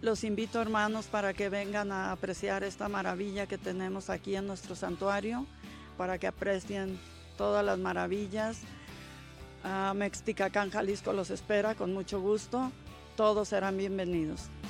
Los invito, hermanos, para que vengan a apreciar esta maravilla que tenemos aquí en nuestro santuario, para que aprecien todas las maravillas. Mexticacán, Jalisco los espera con mucho gusto. Todos serán bienvenidos.